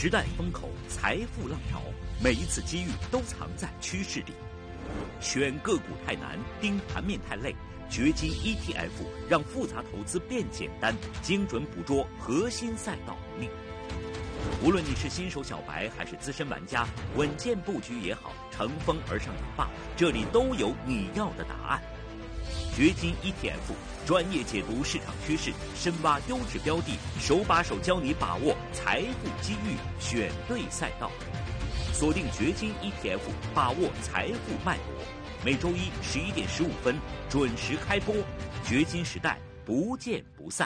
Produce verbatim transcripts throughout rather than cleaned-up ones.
时代风口，财富浪潮，每一次机遇都藏在趋势里。选个股太难，盯盘面太累，掘金 E T F 让复杂投资变简单，精准捕捉核心赛道能力。无论你是新手小白还是资深玩家，稳健布局也好，乘风而上也罢，这里都有你要的答案。掘金 E T F 专业解读市场趋势，深挖优质标的，手把手教你把握财富机遇，选对赛道。锁定掘金 E T F， 把握财富脉搏。每周一十一点十五分准时开播，掘金时代不见不散。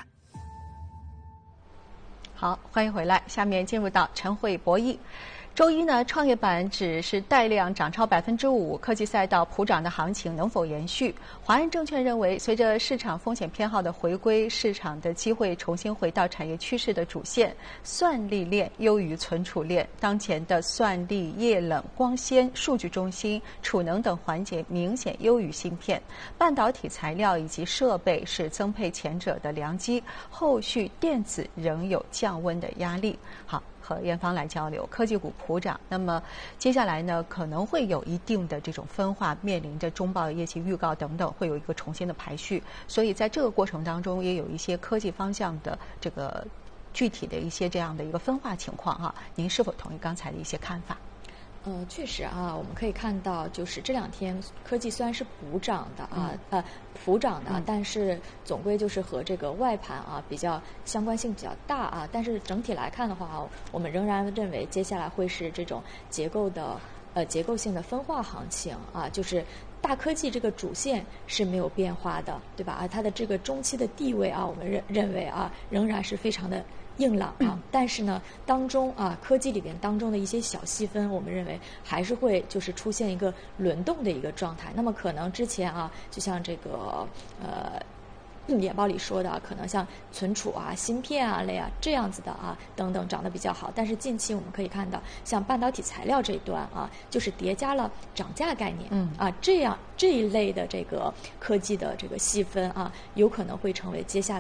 好，欢迎回来。下面进入到晨会博弈。周一呢，创业板指是带量涨超百分之五，科技赛道普涨的行情能否延续？华安证券认为，随着市场风险偏好的回归，市场的机会重新回到产业趋势的主线，算力链优于存储链。当前的算力、液冷、光纤、数据中心、储能等环节明显优于芯片，半导体材料以及设备是增配前者的良机，后续电子仍有降温的压力。好。和严方来交流，科技股普涨，那么接下来呢，可能会有一定的这种分化，面临着中报业绩预告等等，会有一个重新的排序。所以在这个过程当中，也有一些科技方向的这个具体的一些这样的一个分化情况哈。您是否同意刚才的一些看法？ 呃，确实啊，我们可以看到，就是这两天科技虽然是补涨的啊，嗯、呃，普涨的，嗯、但是总归就是和这个外盘啊比较相关性比较大啊。但是整体来看的话啊，我们仍然认为接下来会是这种结构的呃结构性的分化行情啊，就是大科技这个主线是没有变化的，对吧？啊，它的这个中期的地位啊，我们认认为啊，仍然是非常的硬朗啊，但是呢，当中啊，科技里边当中的一些小细分，我们认为还是会就是出现一个轮动的一个状态。那么可能之前啊，就像这个呃。研报里说的，可能像存储啊、芯片啊类啊这样子的啊等等涨得比较好，但是近期我们可以看到，像半导体材料这一端啊，就是叠加了涨价概念，嗯啊，这样这一类的这个科技的这个细分啊，有可能会成为接下来